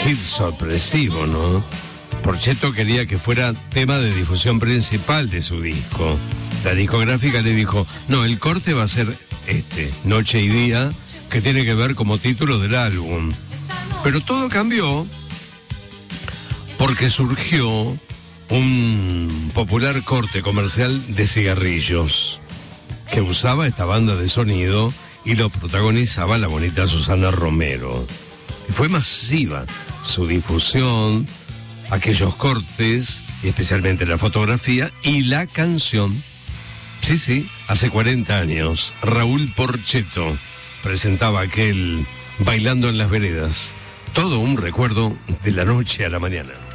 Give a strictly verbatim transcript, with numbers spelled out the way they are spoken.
hit sorpresivo, ¿no? Porchetto quería que fuera tema de difusión principal de su disco. La discográfica le dijo, no, el corte va a ser este, Noche y Día, que tiene que ver como título del álbum. Pero todo cambió porque surgió un popular corte comercial de cigarrillos que usaba esta banda de sonido y lo protagonizaba la bonita Susana Romero. Y fue masiva su difusión, aquellos cortes, y especialmente la fotografía y la canción. Sí, sí, hace cuarenta años, Raúl Porchetto presentaba aquel Bailando en las Veredas. Todo un recuerdo de la noche a la mañana.